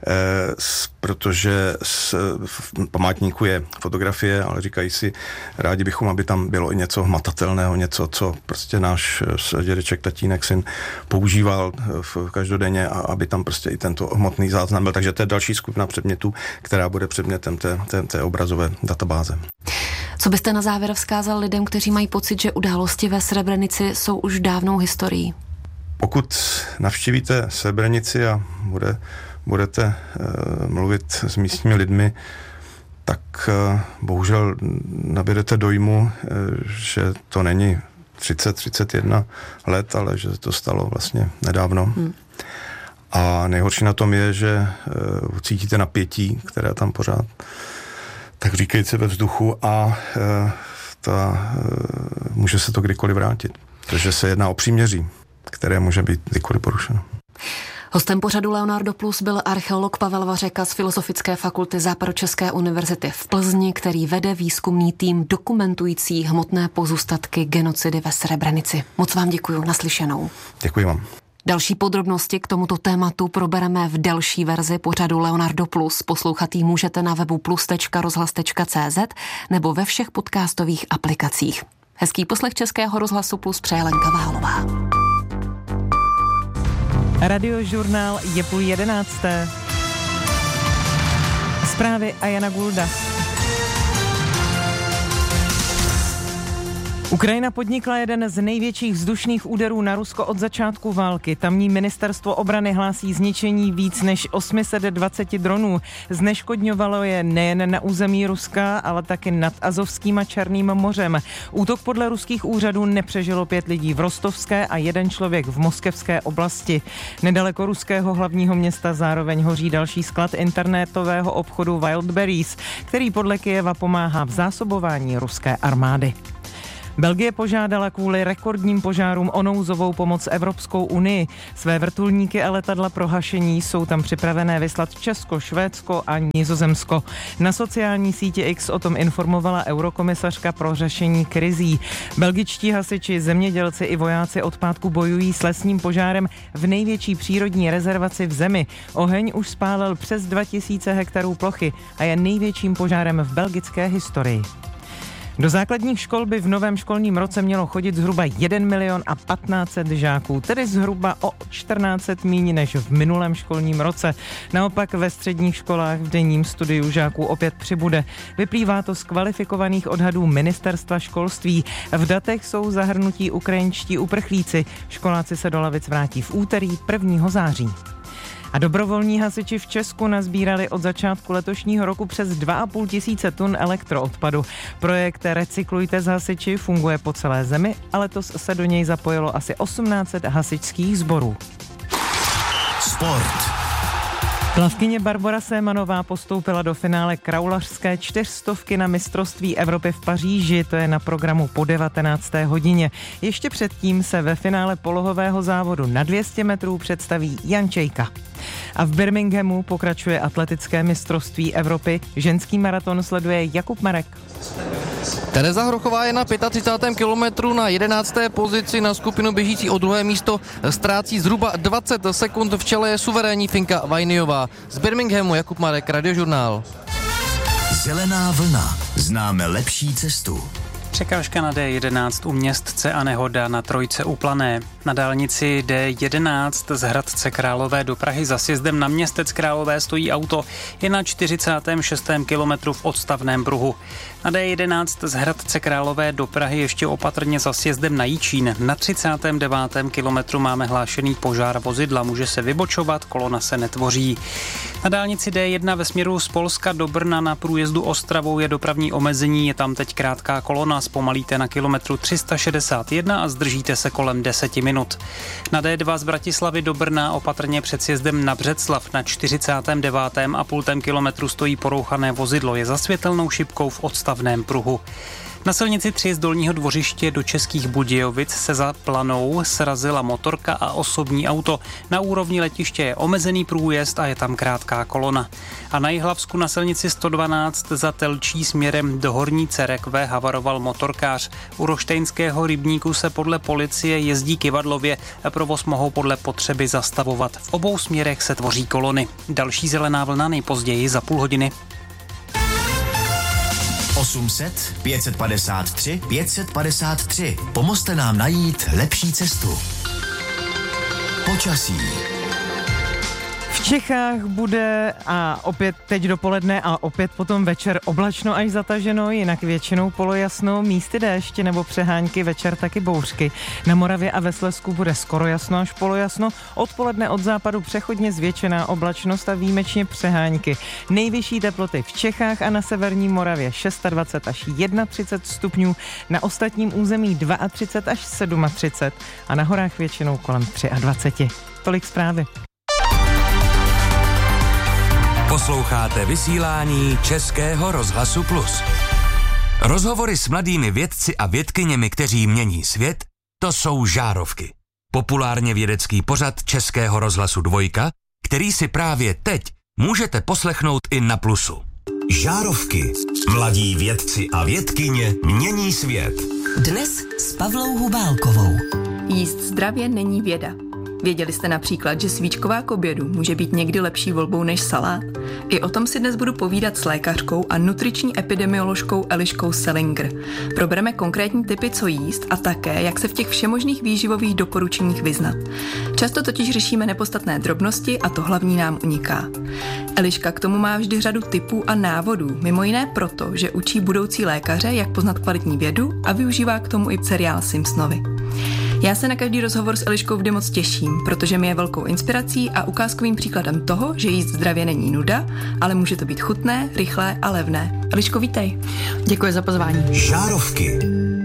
Speaker 13: protože v památníku je fotografie, ale říkají si, rádi bychom, aby tam bylo i něco hmatatelného, něco, co prostě náš dědeček, tatínek, syn používal v každodenně a aby tam prostě i tento hmotný záznam byl. Takže to je další skupina předmětů, která bude předmětem té, té, té obrazové databáze.
Speaker 12: Co byste na závěr vzkázal lidem, kteří mají pocit, že události ve Srebrenici jsou už dávnou historií?
Speaker 13: Pokud navštívíte Srebrenici a bude, budete uh, mluvit s místními lidmi, tak uh, bohužel nabídete dojmu, uh, že to není třicet třicet jedna let, ale že to stalo vlastně nedávno. Hmm. A nejhorší na tom je, že uh, cítíte napětí, které tam pořád tak říkajíce ve vzduchu a e, ta, e, může se to kdykoliv vrátit. Protože se jedná o příměří, které může být kdykoliv porušeno.
Speaker 12: Hostem pořadu Leonardo Plus byl archeolog Pavel Vařeka z Filozofické fakulty Západočeské univerzity v Plzni, který vede výzkumný tým dokumentující hmotné pozůstatky genocidy ve Srebrenici. Moc vám děkuji, naslyšenou.
Speaker 13: Děkuji vám.
Speaker 12: Další podrobnosti k tomuto tématu probereme v další verzi pořadu Leonardo Plus. Poslouchat ji můžete na webu plus tečka rozhlas tečka cé zet nebo ve všech podcastových aplikacích. Hezký poslech Českého rozhlasu Plus přeje Lenka Váhalová.
Speaker 14: Radiožurnál je půl jedenácté. Zprávy a Jana Gulda. Ukrajina podnikla jeden z největších vzdušných úderů na Rusko od začátku války. Tamní ministerstvo obrany hlásí zničení víc než osm set dvacet dronů. Zneškodňovalo je nejen na území Ruska, ale taky nad Azovským a Černým mořem. Útok podle ruských úřadů nepřežilo pět lidí v rostovské a jeden člověk v moskevské oblasti. Nedaleko ruského hlavního města zároveň hoří další sklad internetového obchodu Wildberries, který podle Kyjeva pomáhá v zásobování ruské armády. Belgie požádala kvůli rekordním požárům o nouzovou pomoc Evropskou unii. Své vrtulníky a letadla pro hašení jsou tam připravené vyslat Česko, Švédsko a Nizozemsko. Na sociální síti X o tom informovala eurokomisařka pro řešení krizí. Belgičtí hasiči, zemědělci i vojáci od pátku bojují s lesním požárem v největší přírodní rezervaci v zemi. Oheň už spálil přes dva tisíce hektarů plochy a je největším požárem v belgické historii. Do základních škol by v novém školním roce mělo chodit zhruba jeden milion a patnáct set žáků, tedy zhruba o čtrnáct set míň než v minulém školním roce. Naopak ve středních školách v denním studiu žáků opět přibude. Vyplývá to z kvalifikovaných odhadů ministerstva školství. V datech jsou zahrnutí ukrajinští uprchlíci. Školáci se do lavic vrátí v úterý prvního září. A dobrovolní hasiči v Česku nazbírali od začátku letošního roku přes dva a půl tisíce tun elektroodpadu. Projekt Recyklujte s hasiči funguje po celé zemi a letos se do něj zapojilo asi osmnáct set hasičských sborů.
Speaker 2: Sport.
Speaker 14: Plavkyně Barbora Sémanová postoupila do finále kraulařské čtyřstovky na mistrovství Evropy v Paříži, to je na programu po devatenácté hodině. Ještě předtím se ve finále polohového závodu na dvě stě metrů představí Jan Čejka. A v Birminghamu pokračuje atletické mistrovství Evropy. Ženský maraton sleduje Jakub Marek.
Speaker 9: Tereza Hrochová je na třicátém pátém kilometru na jedenácté pozici, na skupinu běžící o druhé místo ztrácí zhruba dvacet sekund, v čele je suverénní Finka Vajniová. Z Birminghamu Jakub Marek, Radiožurnál.
Speaker 2: Zelená vlna. Známe lepší cestu.
Speaker 10: Překážka na dé jedenáct u Městce a nehoda na Trojce u Plané. Na dálnici dé jedenáct z Hradce Králové do Prahy za sjezdem na Městec Králové stojí auto. Je na čtyřicátém šestém kilometru v odstavném pruhu. Na dé jedenáct z Hradce Králové do Prahy ještě opatrně za sjezdem na Jičín. Na třicátém devátém kilometru máme hlášený požár vozidla. Může se vybočovat, kolona se netvoří. Na dálnici dé jedna ve směru z Polska do Brna na průjezdu Ostravou je dopravní omezení. Je tam teď krátká kolona. Zpomalíte na kilometru tři sta šedesát jedna a zdržíte se kolem deseti minut. Na dé dva z Bratislavy do Brna opatrně před sjezdem na Břeclav na čtyřicátém devátém a půltém kilometru stojí porouchané vozidlo. Je za světelnou šipkou v odstavném pruhu. Na silnici tři z Dolního Dvořiště do Českých Budějovic se za Planou srazila motorka a osobní auto. Na úrovni letiště je omezený průjezd a je tam krátká kolona. A na Jihlavsku na silnici sto dvanáct za Telčí směrem do Horní Cerekve havaroval motorkář. U Roštejnského rybníku se podle policie jezdí kyvadlově a provoz mohou podle potřeby zastavovat. V obou směrech se tvoří kolony. Další zelená vlna nejpozději za půl hodiny.
Speaker 2: osm set, pět set padesát tři, pět set padesát tři. Pomozte nám najít lepší cestu. Počasí.
Speaker 14: V Čechách bude a opět teď dopoledne a opět potom večer oblačno až zataženo, jinak většinou polojasno, místy déště nebo přehánky, večer taky bouřky. Na Moravě a ve Slezsku bude skoro jasno až polojasno, odpoledne od západu přechodně zvětšená oblačnost a výjimečně přehánky. Nejvyšší teploty v Čechách a na severní Moravě dvacet šest až třicet jedna stupňů, na ostatním území třicet dva až třicet sedm a na horách většinou kolem dvacet tři. Tolik zprávy.
Speaker 11: Posloucháte vysílání Českého rozhlasu Plus. Rozhovory s mladými vědci a vědkyněmi, kteří mění svět, to jsou žárovky. populárně vědecký pořad Českého rozhlasu Dvojka, který si právě teď můžete poslechnout i na Plusu.
Speaker 2: Žárovky. Mladí vědci a vědkyně mění svět.
Speaker 15: Dnes s Pavlou Hubálkovou.
Speaker 16: Jíst zdravě není věda. Věděli jste například, že svíčková k obědu může být někdy lepší volbou než salát? I o tom si dnes budu povídat s lékařkou a nutriční epidemioložkou Eliškou Selinger. Probereme konkrétní tipy, co jíst a také, jak se v těch všemožných výživových doporučeních vyznat. Často totiž řešíme nepodstatné drobnosti a to hlavní nám uniká. Eliška k tomu má vždy řadu tipů a návodů, mimo jiné proto, že učí budoucí lékaře, jak poznat kvalitní vědu a využívá k tomu i seriál Simpsonovi. Já se na každý rozhovor s Eliškou vždy moc těším, protože mi je velkou inspirací a ukázkovým příkladem toho, že jíst zdravě není nuda, ale může to být chutné, rychlé a levné. Eliško, vítej.
Speaker 15: Děkuji za pozvání.
Speaker 2: Žárovky.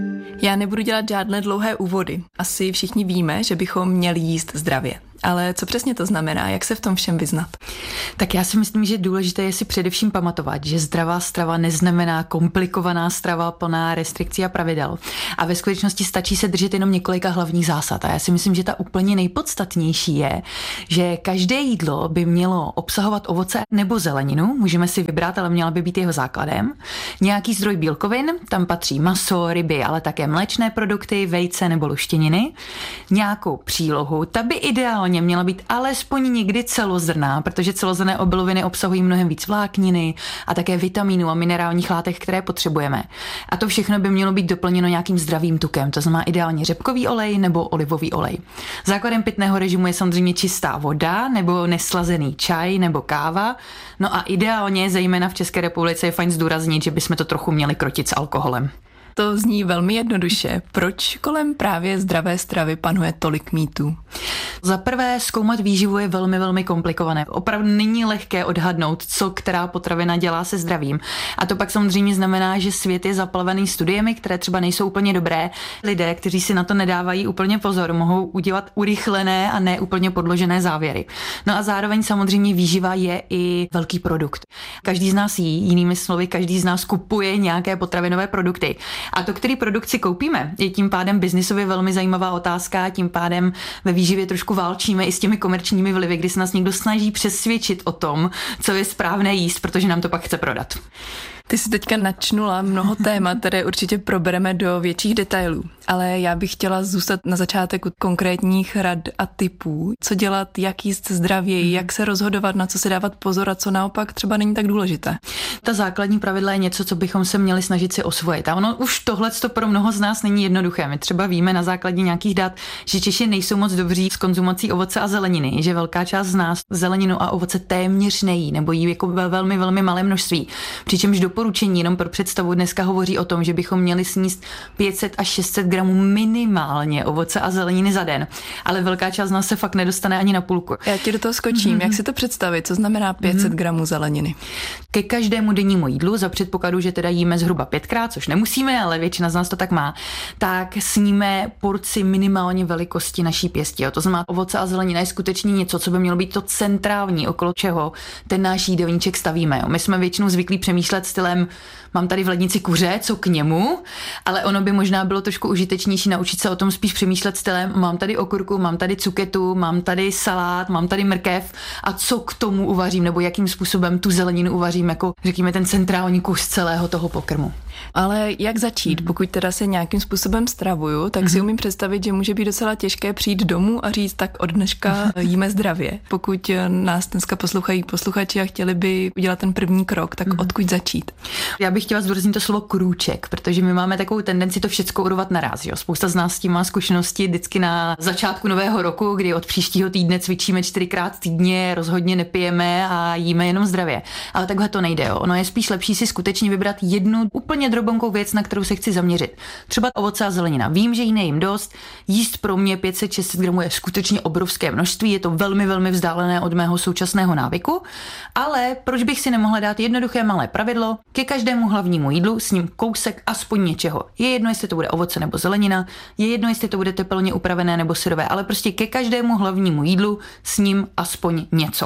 Speaker 16: Já nebudu dělat žádné dlouhé úvody. Asi všichni víme, že bychom měli jíst zdravě. Ale co přesně to znamená? Jak se v tom všem vyznat?
Speaker 15: Tak já si myslím, že důležité je si především pamatovat, že zdravá strava neznamená komplikovaná strava plná restrikcí a pravidel. A ve skutečnosti stačí se držet jenom několika hlavních zásad. A já si myslím, že ta úplně nejpodstatnější je, že každé jídlo by mělo obsahovat ovoce nebo zeleninu, můžeme si vybrat, ale měla by být jeho základem. Nějaký zdroj bílkovin, tam patří maso, ryby, ale také mléčné produkty, vejce nebo luštěniny. Nějakou přílohu, ta by ideálně měla být alespoň někdy celozrnná, protože celozrnné obiloviny obsahují mnohem víc vlákniny a také vitamínů a minerálních látek, které potřebujeme. A to všechno by mělo být doplněno nějakým zdravým tukem, to znamená ideálně řepkový olej nebo olivový olej. Základem pitného režimu je samozřejmě čistá voda nebo neslazený čaj nebo káva. No a ideálně, zejména v České republice, je fajn zdůraznit, že bychom to trochu měli krotit s alkoholem.
Speaker 16: To zní velmi jednoduše. Proč kolem právě zdravé stravy panuje tolik mýtů?
Speaker 15: Za prvé, zkoumat výživu je velmi, velmi komplikované. Opravdu není lehké odhadnout, co která potravina dělá se zdravím. A to pak samozřejmě znamená, že svět je zaplavený studiemi, které třeba nejsou úplně dobré. Lidé, kteří si na to nedávají úplně pozor, mohou udělat urychlené a ne úplně podložené závěry. No a zároveň samozřejmě výživa je i velký produkt. Každý z nás jí, jinými slovy, každý z nás kupuje nějaké potravinové produkty. A to, který produkt si koupíme, je tím pádem biznisově velmi zajímavá otázka, tím pádem ve výživě trošku válčíme i s těmi komerčními vlivy, kdy se nás někdo snaží přesvědčit o tom, co je správné jíst, protože nám to pak chce prodat.
Speaker 16: Ty jsi teďka načnula mnoho témat, které určitě probereme do větších detailů, ale já bych chtěla zůstat na začátek u konkrétních rad a tipů, co dělat, jak jíst zdravěji, jak se rozhodovat, na co se dávat pozor a co naopak třeba není tak důležité.
Speaker 15: Ta základní pravidla je něco, co bychom se měli snažit si osvojit. A ono už tohleto pro mnoho z nás není jednoduché. My třeba víme na základě nějakých dat, že Češi nejsou moc dobří s konzumací ovoce a zeleniny, že velká část z nás zeleninu a ovoce téměř nejí nebo jí jako ve velmi, velmi malé množství. Přičemž doporučení jenom pro představu dneska hovoří o tom, že bychom měli sníst pět set až šest set gramů minimálně ovoce a zeleniny za den. Ale velká část z nás se fakt nedostane ani na půlku.
Speaker 16: Já ti do toho skočím. Mm-hmm. Jak si to představit? Co znamená pět set gramů zeleniny?
Speaker 15: Ke každému dennímu jídlu, za předpokladu, že teda jíme zhruba pětkrát, což nemusíme, ale většina z nás to tak má, tak sníme porci minimálně velikosti naší pěsti. To znamená, ovoce a zelenina je skutečně něco, co by mělo být to centrální, okolo čeho ten náš jídelníček stavíme. My jsme většinou zvyklí přemýšlet stylem, mám tady v lednici kuře, co k němu, ale ono by možná bylo trošku užitečnější naučit se o tom spíš přemýšlet stylem, mám tady okurku, mám tady cuketu, mám tady salát, mám tady mrkev a co k tomu uvařím, nebo jakým způsobem tu zeleninu uvařím, jako řekněme ten centrální kus celého toho pokrmu.
Speaker 16: Ale jak začít? Mm. Pokud teda se nějakým způsobem stravuju, tak mm. si umím představit, že může být docela těžké přijít domů a říct, tak od dneška jíme zdravě. Pokud nás dneska poslouchají posluchači a chtěli by udělat ten první krok, tak mm. odkud začít?
Speaker 15: Já bych chtěla zdůraznit to slovo krůček, protože my máme takovou tendenci to všecko urvat naraz. Jo? Spousta z nás s tím má zkušenosti vždycky na začátku nového roku, kdy od příštího týdne cvičíme čtyřikrát týdně, rozhodně nepijeme a jíme jenom zdravě. Ale takhle to nejde. Jo? Ono je spíš lepší si skutečně vybrat jednu úplně drobonkou věc, na kterou se chci zaměřit. Třeba ovoce a zelenina. Vím, že jí nejím dost. Jíst pro mě pět set šest set gramů je skutečně obrovské množství, je to velmi, velmi vzdálené od mého současného návyku, ale proč bych si nemohla dát jednoduché malé pravidlo? Ke každému hlavnímu jídlu s ním kousek aspoň něčeho. Je jedno, jestli to bude ovoce nebo zelenina, je jedno, jestli to bude tepelně upravené nebo syrové, ale prostě ke každému hlavnímu jídlu s ním aspoň něco.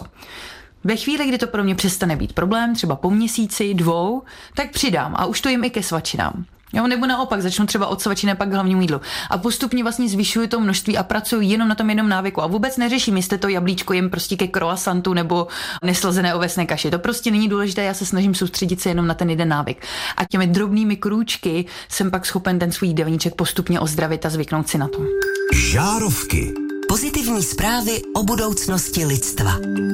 Speaker 15: Ve chvíli, kdy to pro mě přestane být problém, třeba po měsíci, dvou, tak přidám a už to jim i ke svačinám. Jo, nebo naopak, začnu třeba od svačiny pak k hlavnímu jídlu. A postupně vlastně zvyšuju to množství a pracuji jenom na tom jednom návyku. A vůbec neřeším, jestli to jablíčko jim prostě ke croissantu nebo neslazené ovesné kaši. To prostě není důležité, já se snažím soustředit se jenom na ten jeden návyk. A těmi drobnými krůčky jsem pak schopen ten svůj jídelníček postupně ozdravit a zvyknout si na to.
Speaker 17: Žárovky. Pozitivní zprávy o budoucnosti lidstva.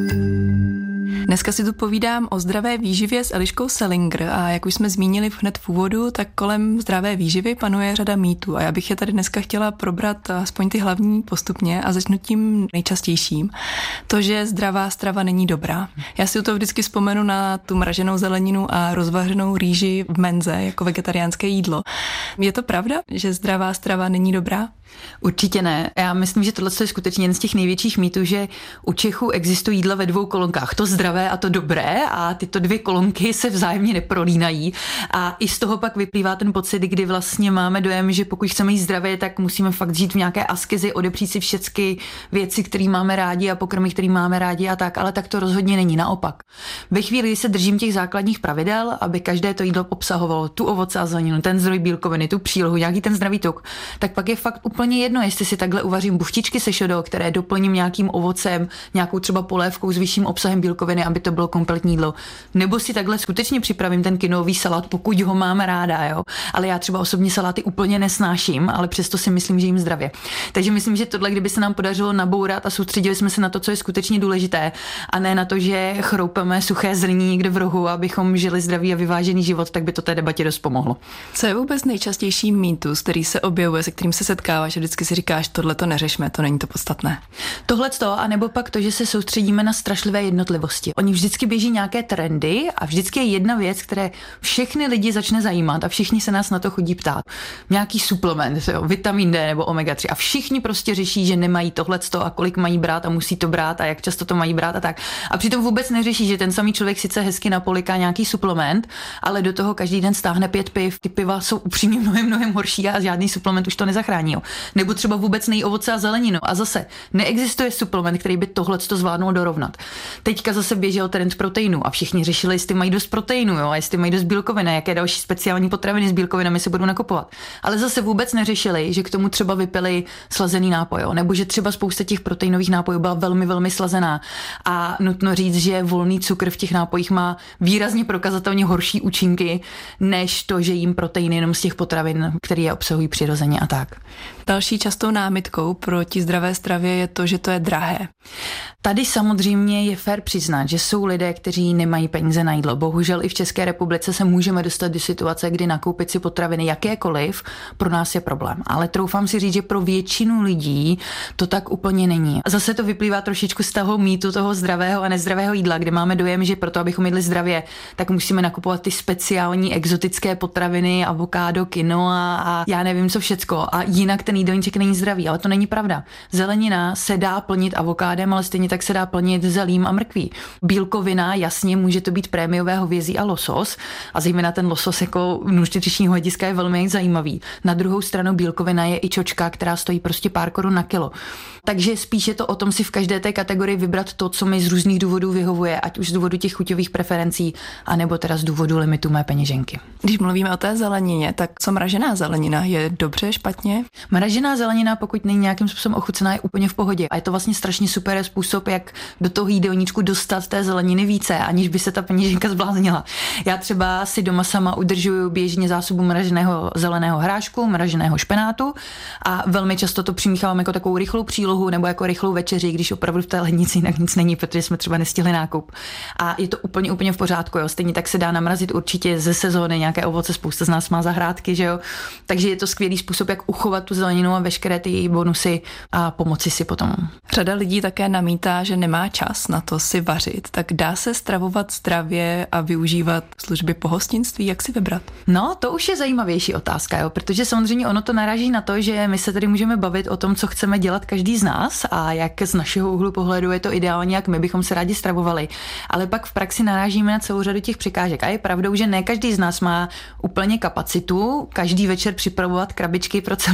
Speaker 16: Dneska si tu povídám o zdravé výživě s Eliškou Selinger a jak už jsme zmínili hned v úvodu, tak kolem zdravé výživy panuje řada mýtů a já bych je tady dneska chtěla probrat aspoň ty hlavní postupně a začnu tím nejčastějším. To, že zdravá strava není dobrá. Já si to vždycky vzpomenu na tu mraženou zeleninu a rozvařenou rýži v menze jako vegetariánské jídlo. Je to pravda, že zdravá strava není dobrá?
Speaker 15: Určitě ne. Já myslím, že tohle je skutečně jeden z těch největších mýtů, že u Čechů existují jídla ve dvou kolonkách. To zdravé a to dobré a tyto dvě kolonky se vzájemně neprolínají. A i z toho pak vyplývá ten pocit, kdy vlastně máme dojem, že pokud chceme jíst zdravě, tak musíme fakt žít v nějaké askezi, odepřít si všechny věci, které máme rádi a pokrmy, které máme rádi a tak, ale tak to rozhodně není, naopak. Ve chvíli, kdy se držím těch základních pravidel, aby každé to jídlo obsahovalo tu ovoce a zeleninu, ten zdroj bílkoviny, tu přílohu, nějaký ten zdravý tuk, tak pak je fakt úplně jedno, jestli si takhle uvařím buchtičky se šodou, které doplním nějakým ovocem, nějakou třeba polévkou s vyšším obsahem bílkoviny, aby to bylo kompletní jídlo. Nebo si takhle skutečně připravím ten kinový salát, pokud ho mám ráda, jo. Ale já třeba osobně saláty úplně nesnáším, ale přesto si myslím, že jim zdravě. Takže myslím, že tohle, kdyby se nám podařilo nabourat a soustředili jsme se na to, co je skutečně důležité, a ne na to, že chroupeme suché zrní někde v rohu, abychom žili zdravý a vyvážený život, tak by to té debatě dost pomohlo.
Speaker 16: Co je vůbec nejčastější mýtus, který se objevuje, se kterým se setkáváš, že vždycky si říkáš, tohle to neřešme, to není to podstatné.
Speaker 15: Tohle to, anebo pak to, že se soustředíme na strašlivé jednotlivosti. Oni vždycky běží nějaké trendy a vždycky je jedna věc, které všechny lidi začne zajímat a všichni se nás na to chodí ptát. Nějaký suplement, jo, vitamin D nebo omega tři a všichni prostě řeší, že nemají tohleto a kolik mají brát a musí to brát a jak často to mají brát a tak. A přitom vůbec neřeší, že ten samý člověk sice hezky napoliká nějaký suplement, ale do toho každý den stáhne pět piv. Ty piva jsou upřímně mnohem, mnohem horší a žádný suplement už to nezachrání. Jo. Nebo třeba vůbec nejí ovoce a zeleninu. A zase neexistuje suplement, který by tohleto zvládnul dorovnat. Teďka zase běžel trend proteinů a všichni řešili, jestli mají dost proteinu, jo, a jestli mají dost bílkoviny, jaké další speciální potraviny s bílkovinami se budou nakupovat. Ale zase vůbec neřešili, že k tomu třeba vypili slazený nápoj, jo, nebo že třeba spousta těch proteinových nápojů byla velmi, velmi slazená. A nutno říct, že volný cukr v těch nápojích má výrazně prokazatelně horší účinky, než to, že jím proteiny jenom z těch potravin, které je obsahují přirozeně a tak.
Speaker 16: Další častou námitkou proti zdravé stravě je to, že to je drahé.
Speaker 15: Tady samozřejmě je fér přiznat, že jsou lidé, kteří nemají peníze na jídlo. Bohužel i v České republice se můžeme dostat do situace, kdy nakoupit si potraviny jakékoliv pro nás je problém. Ale troufám si říct, že pro většinu lidí to tak úplně není. A zase to vyplývá trošičku z toho mýtu toho zdravého a nezdravého jídla, kde máme dojem, že proto, abychom jedli zdravě, tak musíme nakupovat ty speciální exotické potraviny, avokádo, quinoa a já nevím co všecko. A jinak ten jídelníček není zdravý, ale to není pravda. Zelenina se dá plnit avokádem, ale stejně tak se dá plnit zelím a mrkví. Bílkovina, jasně, může to být prémiové hovězí a losos, a zejména ten losos jako nutričního hlediska je velmi zajímavý. Na druhou stranu bílkovina je i čočka, která stojí prostě pár korun na kilo. Takže spíš je to o tom si v každé té kategorii vybrat to, co mi z různých důvodů vyhovuje, ať už z důvodu těch chuťových preferencí, anebo teda z důvodu limitu mé peněženky.
Speaker 16: Když mluvíme o té zelenině, tak co mražená zelenina? Je dobře, špatně?
Speaker 15: Mražená zelenina, pokud není nějakým způsobem ochucená, je úplně v pohodě. A je to vlastně strašně super způsob, jak do toho jídelníčku dostat té zeleniny více, aniž by se ta peněženka zbláznila. Já třeba si doma sama udržuju běžně zásobu mraženého zeleného hrášku, mraženého špenátu a velmi často to přimíchávám jako takovou rychlou přílohu nebo jako rychlou večeři, když opravdu v té lednici jinak nic není, protože jsme třeba nestihli nákup. A je to úplně úplně v pořádku, jo. Stejně tak se dá namrazit určitě ze sezóny nějaké ovoce, spousta z nás má zahrádky, že jo. Takže je to skvělý způsob, jak uchovat tu zeleninu a veškeré ty její bonusy a pomoci si potom.
Speaker 16: Řada lidí také namítá, že nemá čas na to si vařit. Tak dá se stravovat zdravě a využívat služby pohostinství? Jak si vybrat?
Speaker 15: No, to už je zajímavější otázka, jo, protože samozřejmě ono to naráží na to, že my se tady můžeme bavit o tom, co chceme dělat každý z nás a jak z našeho úhlu pohledu je to ideálně, jak my bychom se rádi stravovali. Ale pak v praxi narážíme na celou řadu těch překážek. A je pravdou, že ne každý z nás má úplně kapacitu každý večer připravovat krabičky pro celou rodinu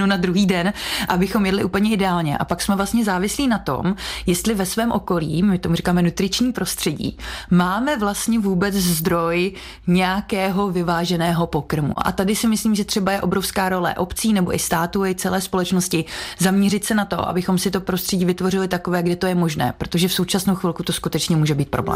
Speaker 15: týdnu na druhý den, abychom jedli úplně ideálně. A pak jsme vlastně závislí na tom, jestli ve svém okolí, my tomu říkáme nutriční prostředí, máme vlastně vůbec zdroj nějakého vyváženého pokrmu. A tady si myslím, že třeba je obrovská role obcí nebo i státu i celé společnosti zaměřit se na to, abychom si to prostředí vytvořili takové, kde to je možné, protože v současnou chvilku to skutečně může být problém.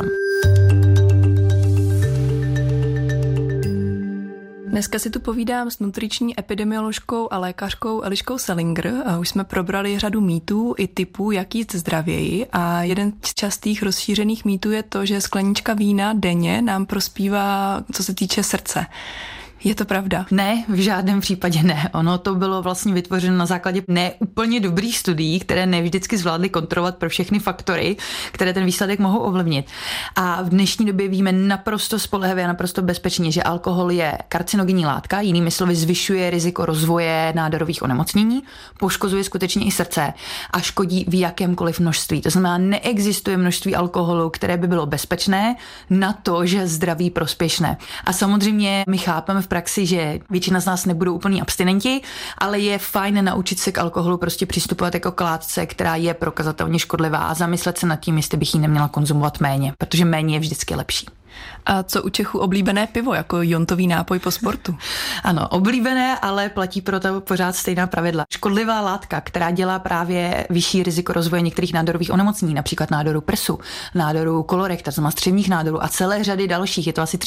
Speaker 16: Dneska si tu povídám s nutriční epidemioložkou a lékařkou Eliškou Selinger a už jsme probrali řadu mýtů i typů, jak jíst zdravěji a jeden z častých rozšířených mýtů je to, že sklenička vína denně nám prospívá, co se týče srdce. Je to pravda?
Speaker 15: Ne, v žádném případě ne. Ono to bylo vlastně vytvořeno na základě neúplně dobrých studií, které nevždycky zvládly kontrolovat pro všechny faktory, které ten výsledek mohou ovlivnit. A v dnešní době víme naprosto spolehlivě a naprosto bezpečně, že alkohol je karcinogenní látka, jinými slovy zvyšuje riziko rozvoje nádorových onemocnění, poškozuje skutečně i srdce a škodí v jakémkoliv množství. To znamená, neexistuje množství alkoholu, které by bylo bezpečné na to, že zdraví prospěšné. A samozřejmě my chápeme v praxi, že většina z nás nebudou úplný abstinenti, ale je fajn naučit se k alkoholu prostě přistupovat jako k látce, která je prokazatelně škodlivá a zamyslet se nad tím, jestli bych ji neměla konzumovat méně, protože méně je vždycky lepší.
Speaker 16: A co u Čechů oblíbené pivo, jako jontový nápoj po sportu?
Speaker 15: Ano, oblíbené, ale platí pro to pořád stejná pravidla. Škodlivá látka, která dělá právě vyšší riziko rozvoje některých nádorových onemocnění, například nádoru prsu, nádoru kolorekta, znamená střevních nádorů a celé řady dalších, je to asi